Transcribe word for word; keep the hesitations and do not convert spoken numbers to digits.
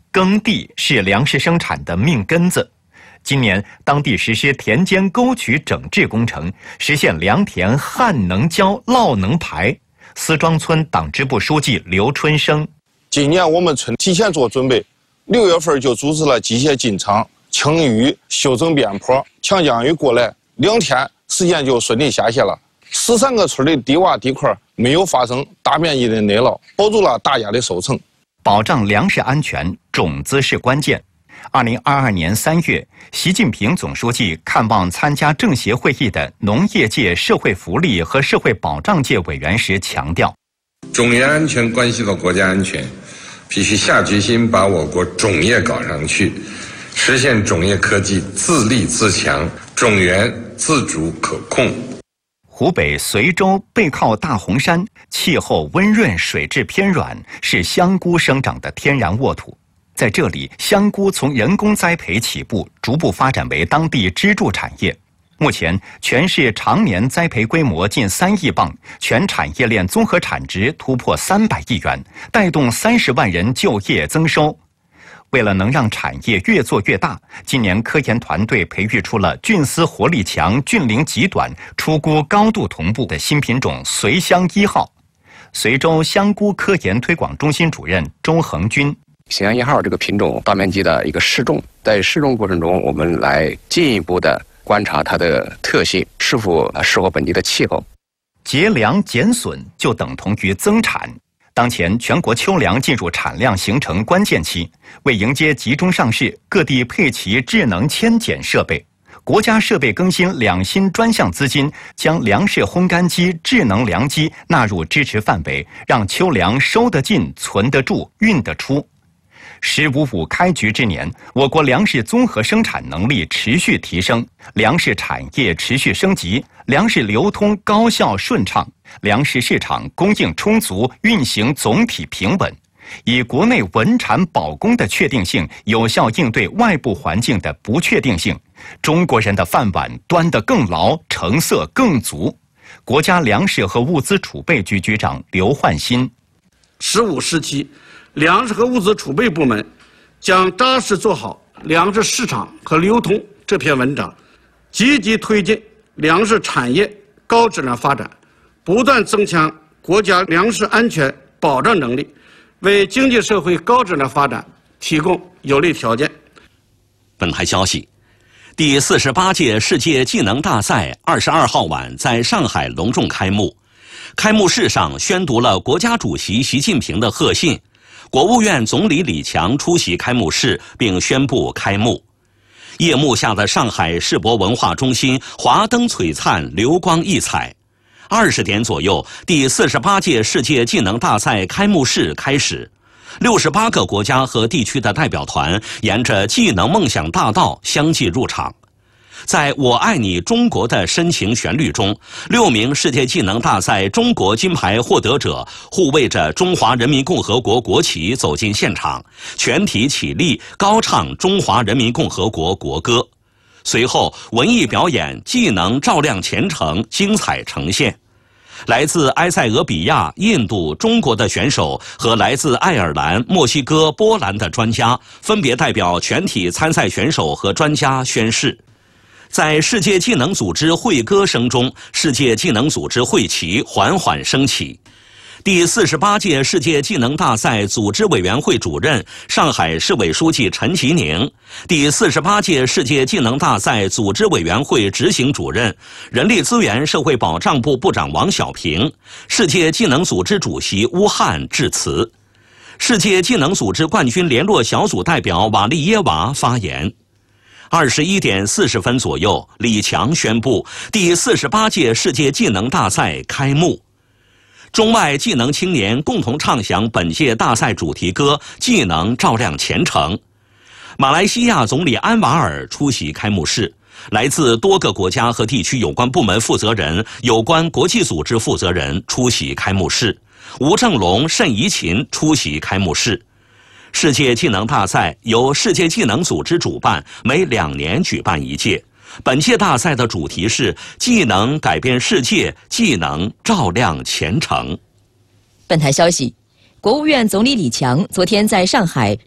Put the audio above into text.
耕地是粮食生产的命根子。今年，当地实施田间沟渠整治工程，实现良田旱能浇、涝能排。思庄村党支部书记刘春生： 今年我们村提前做准备，六月份就组织了机械进场、清淤、修整边坡，强降雨过来，两天时间就顺利下泄了。十三个村的低洼地块没有发生大面积的内涝，保住了大家的收成。 保障粮食安全，种子是关键。二零二二年三月，习近平总书记看望参加政协会议的农业界、社会福利和社会保障界委员时强调， 种业安全关系到国家安全，必须下决心把我国种业搞上去，实现种业科技自立自强，种源自主可控。 湖北随州背靠大洪山，气候温润，水质偏软，是香菇生长的天然沃土。在这里，香菇从人工栽培起步，逐步发展为当地支柱产业。目前，全市常年栽培规模近三亿磅，全产业链综合产值突破三百亿元，带动三十万人就业增收。为了能让产业越做越大，今年科研团队培育出了菌丝活力强、菌龄极短、出菇高度同步的新品种随香一号。随州香菇科研推广中心主任周恒军： 随香一号这个品种大面积的一个试种，在试种过程中，我们来进一步的观察它的特性是否适合本地的气候。 节粮减损就等同于增产。当前全国秋粮进入产量形成关键期，为迎接集中上市，各地配齐智能扦剪设备。国家设备更新两新专项资金，将粮食烘干机、智能粮机纳入支持范围，让秋粮收得进、存得住、运得出。十五五开局之年，我国粮食综合生产能力持续提升，粮食产业持续升级，粮食流通高效顺畅，粮食市场供应充足，运行总体平稳。以国内稳产保供的确定性，有效应对外部环境的不确定性，中国人的饭碗端得更牢，成色更足。国家粮食和物资储备局局长刘焕新： 十五时期，粮食和物资储备部门将扎实做好粮食市场和流通这篇文章，积极推进粮食产业高质量发展，不断增强国家粮食安全保障能力，为经济社会高质量发展提供有利条件。 本台消息，第四十八届世界技能大赛二十二号晚在上海隆重开幕。开幕式上宣读了国家主席习近平的贺信，国务院总理李强出席开幕式并宣布开幕。夜幕下的上海世博文化中心华灯璀璨，流光溢彩。二十点左右，第四十八届世界技能大赛开幕式开始，六十八个国家和地区的代表团沿着技能梦想大道相继入场。在我爱你中国的深情旋律中，六名世界技能大赛中国金牌获得者护卫着中华人民共和国国旗走进现场，全体起立高唱中华人民共和国国歌。随后，文艺表演、技能照亮前程精彩呈现。来自埃塞俄比亚、印度、中国的选手和来自爱尔兰、墨西哥、波兰的专家分别代表全体参赛选手和专家宣誓。在世界技能组织会歌声中，世界技能组织会旗缓缓升起。第四十八届世界技能大赛组织委员会主任、上海市委书记陈吉宁，第四十八届世界技能大赛组织委员会执行主任、人力资源社会保障部部长王小平，世界技能组织主席乌汉致辞。世界技能组织冠军联络小组代表瓦利耶娃发言。二十一点四十分左右，李强宣布第四十八届世界技能大赛开幕。中外技能青年共同唱响本届大赛主题歌《技能照亮前程》。马来西亚总理安瓦尔出席开幕式，来自多个国家和地区有关部门负责人、有关国际组织负责人出席开幕式。吴正龙、盛怡琴出席开幕式。世界技能大赛由世界技能组织主办，每两年举办一届。本届大赛的主题是技能改变世界，技能照亮前程。 本台消息，国务院总理李强昨天在上海